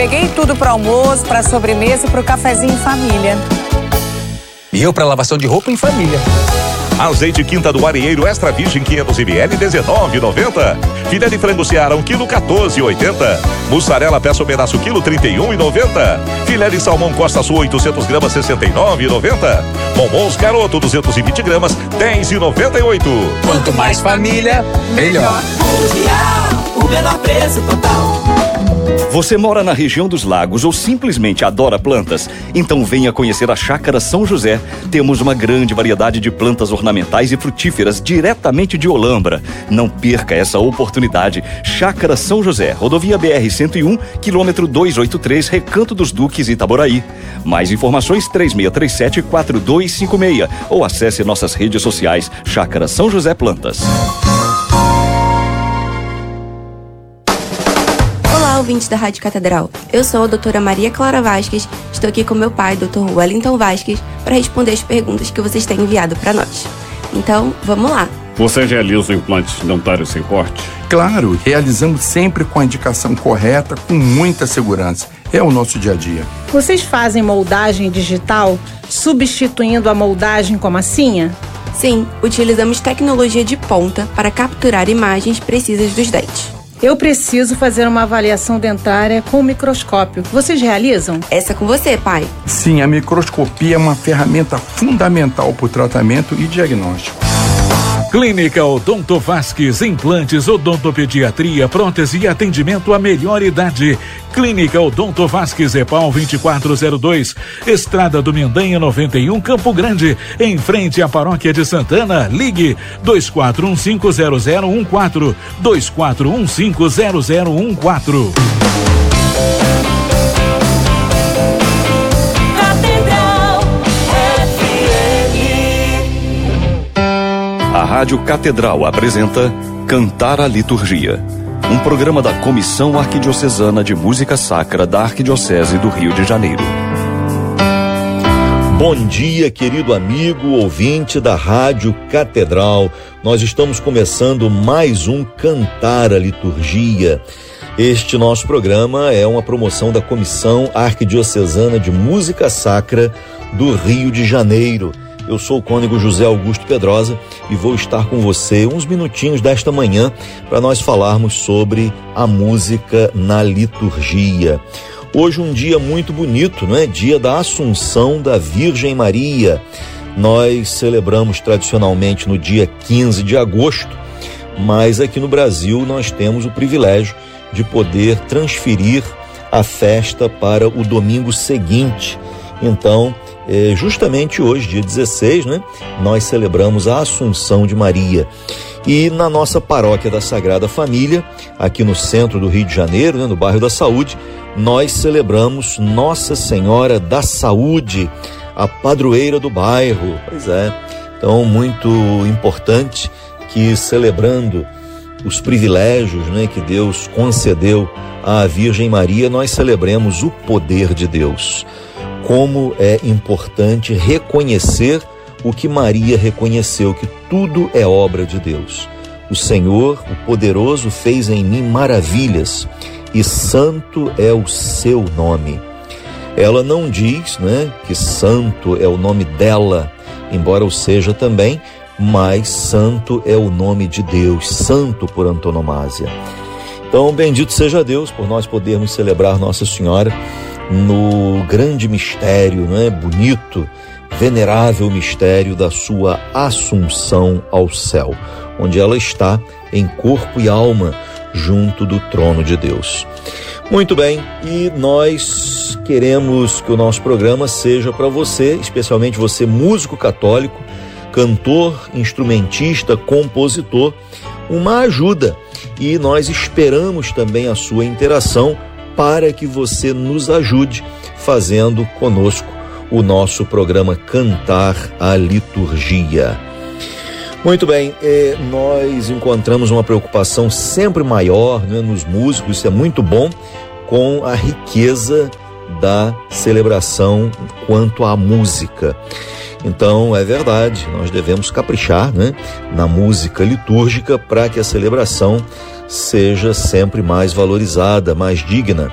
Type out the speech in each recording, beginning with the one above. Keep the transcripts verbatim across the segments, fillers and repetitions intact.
peguei tudo para almoço, para sobremesa e para o cafezinho em família. E eu para lavação de roupa em família. Azeite Quinta do Arieiro Extra Virgem quinhentos mililitros, dezenove reais e noventa centavos. Filé de frango Seara, um quilo, quatorze reais e oitenta centavos. Mussarela peça ou pedaço, quilo, trinta e um reais e noventa centavos. Filé de salmão Costa Sul, oitocentos gramas, sessenta e nove reais e noventa centavos. Bombons Garoto, duzentos e vinte gramas, dez reais e noventa e oito centavos. Quanto mais família, melhor. Mundial, o menor preço total. Você mora na região dos lagos ou simplesmente adora plantas? Então venha conhecer a Chácara São José. Temos uma grande variedade de plantas ornamentais e frutíferas diretamente de Olambra. Não perca essa oportunidade. Chácara São José, rodovia B R cento e um, quilômetro duzentos e oitenta e três, Recanto dos Duques, Itaboraí. Mais informações três seis três sete, quatro dois cinco seis ou acesse nossas redes sociais Chácara São José Plantas. Ouvintes da Rádio Catedral. Eu sou a doutora Maria Clara Vasques, estou aqui com meu pai, doutor Wellington Vasques, para responder as perguntas que vocês têm enviado para nós. Então, vamos lá. Você realiza implantes dentários sem corte? Claro, realizamos sempre com a indicação correta, com muita segurança. É o nosso dia a dia. Vocês fazem moldagem digital, substituindo a moldagem com massinha? Sim, utilizamos tecnologia de ponta para capturar imagens precisas dos dentes. Eu preciso fazer uma avaliação dentária com microscópio. Vocês realizam? Essa é com você, pai. Sim, a microscopia é uma ferramenta fundamental para o tratamento e diagnóstico. Clínica Odonto Vasques, implantes, odontopediatria, prótese e atendimento à melhor idade. Clínica Odonto Vasques, EPAL vinte e quatro zero dois, Estrada do Mendanha noventa e um, Campo Grande, em frente à Paróquia de Santana. Ligue dois quatro um cinco zero zero um quatro, dois quatro um cinco zero zero um quatro. A Rádio Catedral apresenta Cantar a Liturgia, um programa da Comissão Arquidiocesana de Música Sacra da Arquidiocese do Rio de Janeiro. Bom dia, querido amigo ouvinte da Rádio Catedral. Nós estamos começando mais um Cantar a Liturgia. Este nosso programa é uma promoção da Comissão Arquidiocesana de Música Sacra do Rio de Janeiro. Eu sou o cônego José Augusto Pedrosa e vou estar com você uns minutinhos desta manhã para nós falarmos sobre a música na liturgia. Hoje um dia muito bonito, não é? Dia da Assunção da Virgem Maria. Nós celebramos tradicionalmente no dia quinze de agosto, mas aqui no Brasil nós temos o privilégio de poder transferir a festa para o domingo seguinte. Então, É, justamente hoje, dia dezesseis, né, nós celebramos a Assunção de Maria. E na nossa paróquia da Sagrada Família, aqui no centro do Rio de Janeiro, né, no bairro da Saúde, nós celebramos Nossa Senhora da Saúde, a padroeira do bairro. Pois é, então muito importante que, celebrando os privilégios, né, que Deus concedeu à Virgem Maria, nós celebremos o poder de Deus. Como é importante reconhecer o que Maria reconheceu, que tudo é obra de Deus. O Senhor, o poderoso, fez em mim maravilhas e santo é o seu nome. Ela não diz, né, que santo é o nome dela, embora o seja também, mas santo é o nome de Deus, santo por antonomásia. Então, bendito seja Deus por nós podermos celebrar Nossa Senhora no grande mistério, não é? Bonito, venerável mistério da sua assunção ao céu, onde ela está em corpo e alma junto do trono de Deus. Muito bem, e nós queremos que o nosso programa seja para você, especialmente você, músico católico, cantor, instrumentista, compositor, uma ajuda. E nós esperamos também a sua interação para que você nos ajude fazendo conosco o nosso programa Cantar a Liturgia. Muito bem, eh, nós encontramos uma preocupação sempre maior, né, nos músicos, isso é muito bom, com a riqueza da celebração quanto à música. Então, é verdade, nós devemos caprichar, né, na música litúrgica para que a celebração seja sempre mais valorizada, mais digna.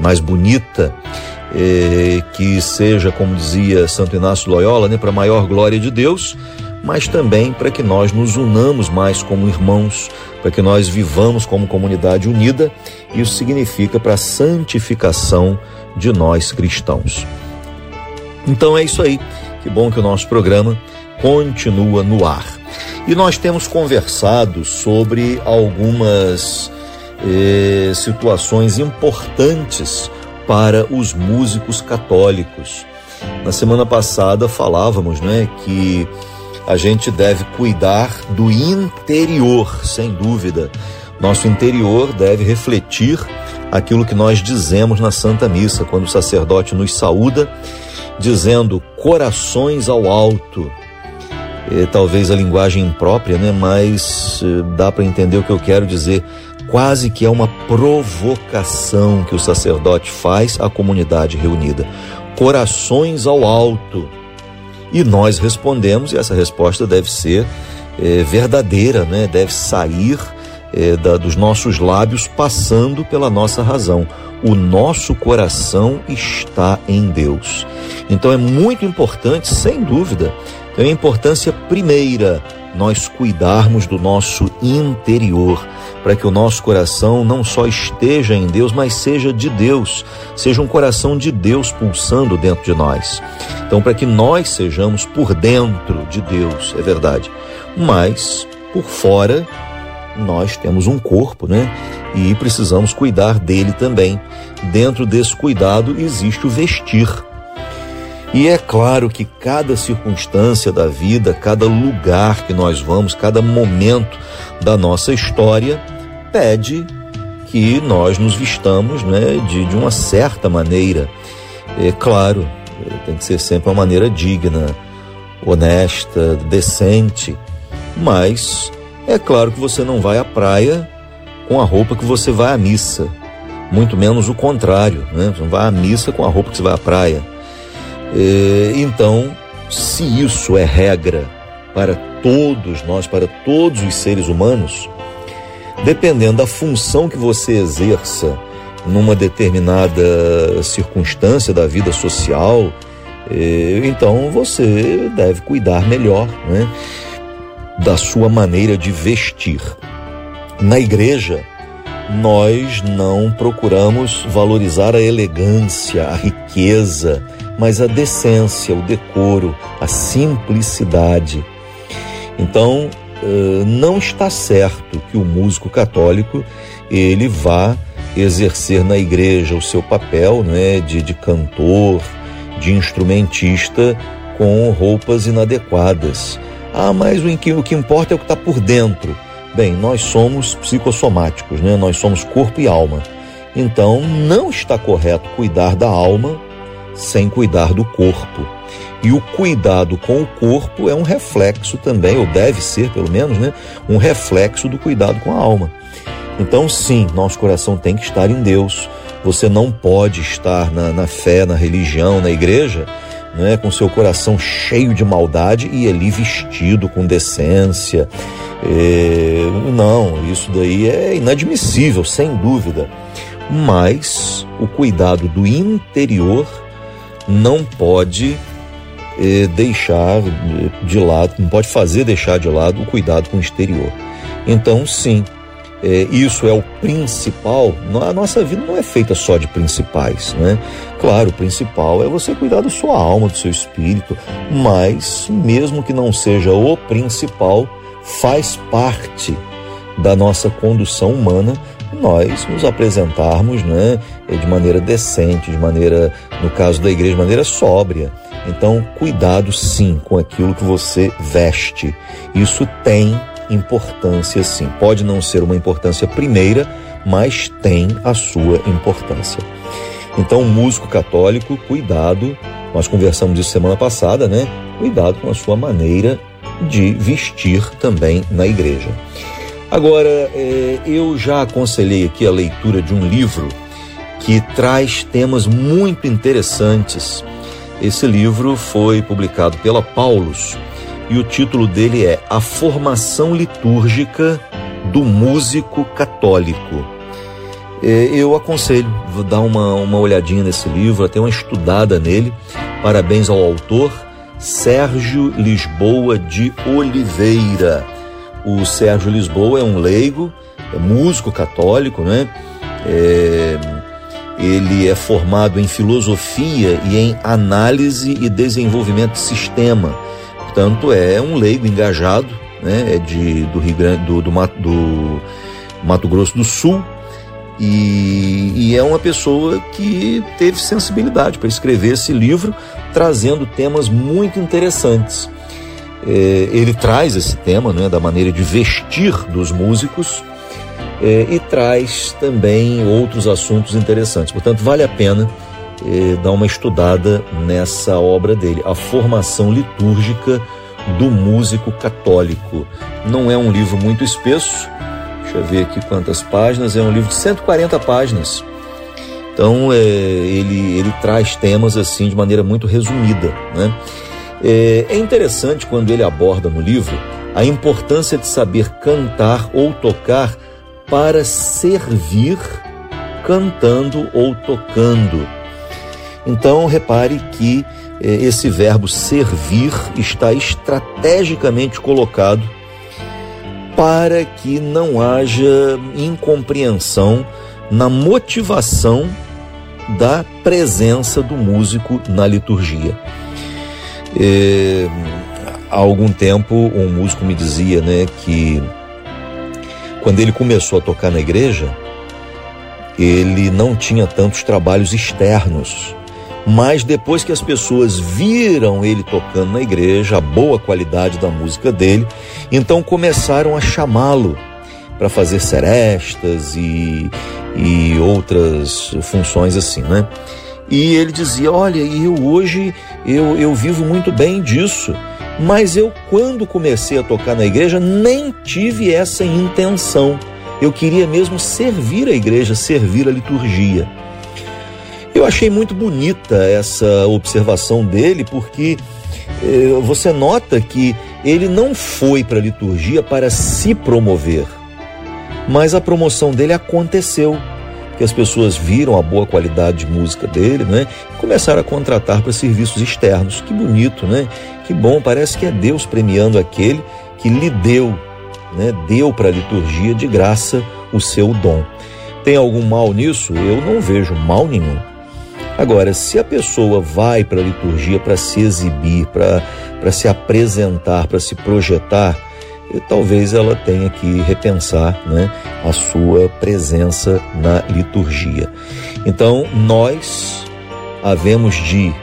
mais bonita, eh, que seja, como dizia Santo Inácio de Loyola, né, para a maior glória de Deus, mas também para que nós nos unamos mais como irmãos, para que nós vivamos como comunidade unida. Isso significa para a santificação de nós cristãos. Então é isso aí. Que bom que o nosso programa continua no ar. E nós temos conversado sobre algumas eh, situações importantes para os músicos católicos. Na semana passada falávamos, né, que a gente deve cuidar do interior, sem dúvida. Nosso interior deve refletir aquilo que nós dizemos na Santa Missa, quando o sacerdote nos saúda, dizendo corações ao alto. É, talvez a linguagem imprópria, né? Mas é, dá para entender o que eu quero dizer. Quase que é uma provocação que o sacerdote faz à comunidade reunida. Corações ao alto. E nós respondemos, e essa resposta deve ser é, verdadeira, né? Deve sair é, da, dos nossos lábios, passando pela nossa razão. O nosso coração está em Deus. Então é muito importante, sem dúvida, tem a importância primeira, nós cuidarmos do nosso interior, para que o nosso coração não só esteja em Deus, mas seja de Deus, seja um coração de Deus pulsando dentro de nós. Então, para que nós sejamos por dentro de Deus, é verdade, mas por fora nós temos um corpo, né? E precisamos cuidar dele também. Dentro desse cuidado existe o vestir. E é claro que cada circunstância da vida, cada lugar que nós vamos, cada momento da nossa história pede que nós nos vistamos, né, de, de uma certa maneira. É claro, tem que ser sempre uma maneira digna, honesta, decente, mas é claro que você não vai à praia com a roupa que você vai à missa, muito menos o contrário, né? Você não vai à missa com a roupa que você vai à praia. Então, se isso é regra para todos nós, para todos os seres humanos, dependendo da função que você exerça numa determinada circunstância da vida social, então você deve cuidar melhor, né, da sua maneira de vestir. Na igreja, nós não procuramos valorizar a elegância, a riqueza, mas a decência, o decoro, a simplicidade. Então, não está certo que o músico católico ele vá exercer na igreja o seu papel, né, de, de cantor, de instrumentista com roupas inadequadas. Ah, mas o que, o que importa é o que está por dentro. Bem, nós somos psicossomáticos, né? Nós somos corpo e alma. Então, não está correto cuidar da alma sem cuidar do corpo. E o cuidado com o corpo é um reflexo também, ou deve ser pelo menos, né, um reflexo do cuidado com a alma. Então sim, nosso coração tem que estar em Deus. Você não pode estar na, na fé, na religião, na igreja, né, com seu coração cheio de maldade e ali vestido com decência. É, não, isso daí é inadmissível, sem dúvida. Mas o cuidado do interior não pode eh, deixar de lado, não pode fazer deixar de lado o cuidado com o exterior. Então, sim, eh, isso é o principal. A nossa vida não é feita só de principais, né? Claro, o principal é você cuidar da sua alma, do seu espírito, mas mesmo que não seja o principal, faz parte da nossa condução humana nós nos apresentarmos, né, de maneira decente, de maneira, no caso da igreja, de maneira sóbria. Então, cuidado sim com aquilo que você veste. Isso tem importância sim. Pode não ser uma importância primeira, mas tem a sua importância. Então, o músico católico, cuidado, nós conversamos isso semana passada, né? Cuidado com a sua maneira de vestir também na igreja. Agora, eu já aconselhei aqui a leitura de um livro que traz temas muito interessantes. Esse livro foi publicado pela Paulus e o título dele é A Formação Litúrgica do Músico Católico. É, eu aconselho, vou dar uma, uma olhadinha nesse livro, até uma estudada nele. Parabéns ao autor, Sérgio Lisboa de Oliveira. O Sérgio Lisboa é um leigo, é músico católico, né? É, ele é formado em filosofia e em análise e desenvolvimento de sistema. Portanto, é um leigo engajado, né? É de, do Rio Grande do, do, Mato, do Mato Grosso do Sul. E, e é uma pessoa que teve sensibilidade para escrever esse livro, trazendo temas muito interessantes. É, ele traz esse tema, né, da maneira de vestir dos músicos, é, e traz também outros assuntos interessantes. Portanto, vale a pena é, dar uma estudada nessa obra dele, A Formação Litúrgica do Músico Católico. Não é um livro muito espesso. Deixa eu ver aqui quantas páginas. É um livro de cento e quarenta páginas. Então, é, ele, ele traz temas assim de maneira muito resumida, né? É, é interessante quando ele aborda no livro a importância de saber cantar ou tocar para servir cantando ou tocando. Então, repare que é, esse verbo servir está estrategicamente colocado para que não haja incompreensão na motivação da presença do músico na liturgia. É, há algum tempo um músico me dizia, né, que quando ele começou a tocar na igreja, ele não tinha tantos trabalhos externos, mas depois que as pessoas viram ele tocando na igreja, a boa qualidade da música dele, então começaram a chamá-lo para fazer serestas e, e outras funções assim, né? E ele dizia, olha, eu hoje eu, eu vivo muito bem disso, mas eu quando comecei a tocar na igreja nem tive essa intenção. Eu queria mesmo servir a igreja, servir a liturgia. Eu achei muito bonita essa observação dele, porque eh, você nota que ele não foi para a liturgia para se promover, mas a promoção dele aconteceu, que as pessoas viram a boa qualidade de música dele, né? E começaram a contratar para serviços externos. Que bonito, né? Que bom, parece que é Deus premiando aquele que lhe deu, né? Deu para a liturgia de graça o seu dom. Tem algum mal nisso? Eu não vejo mal nenhum. Agora, se a pessoa vai para a liturgia para se exibir, para para se apresentar, para se projetar, talvez ela tenha que repensar, né, a sua presença na liturgia. Então, nós havemos de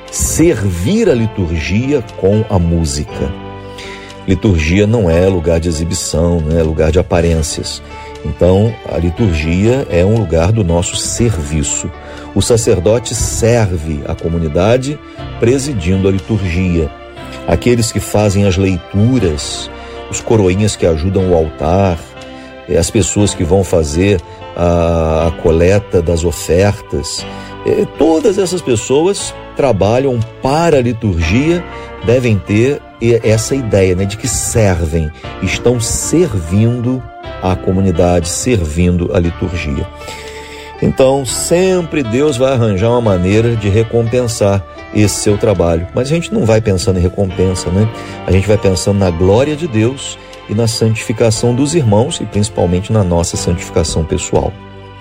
servir a liturgia com a música. Liturgia não é lugar de exibição, não é lugar de aparências. Então, a liturgia é um lugar do nosso serviço. O sacerdote serve a comunidade presidindo a liturgia. Aqueles que fazem as leituras, os coroinhas que ajudam o altar, as pessoas que vão fazer a, a coleta das ofertas, todas essas pessoas trabalham para a liturgia, devem ter essa ideia, né, de que servem, estão servindo a comunidade, servindo a liturgia. Então, sempre Deus vai arranjar uma maneira de recompensar esse seu trabalho. Mas a gente não vai pensando em recompensa, né? A gente vai pensando na glória de Deus e na santificação dos irmãos e principalmente na nossa santificação pessoal.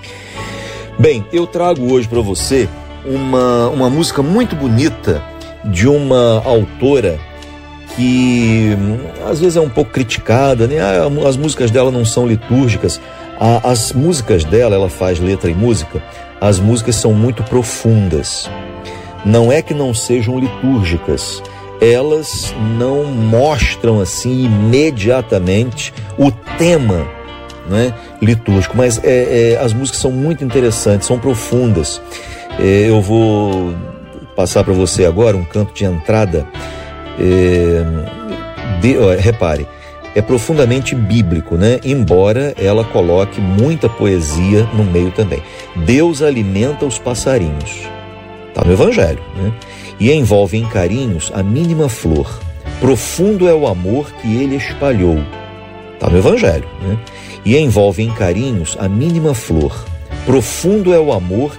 Bem, eu trago hoje para você uma, uma música muito bonita de uma autora que às vezes é um pouco criticada, né? As músicas dela não são litúrgicas. As músicas dela, ela faz letra e música, as músicas são muito profundas. Não é que não sejam litúrgicas, elas não mostram assim imediatamente o tema, né, litúrgico, mas é, é, as músicas são muito interessantes, são profundas. É, eu vou passar para você agora um canto de entrada. É, de, ó, repare, é profundamente bíblico, né? Embora ela coloque muita poesia no meio também. Deus alimenta os passarinhos. Está no Evangelho, né? E envolve em carinhos a mínima flor. Profundo é o amor que ele espalhou. Está no Evangelho, né? E envolve em carinhos a mínima flor. Profundo é o amor